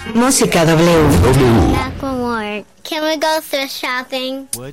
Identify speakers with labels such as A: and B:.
A: Música W.
B: Back from work. Can we go thrift shopping?
C: What?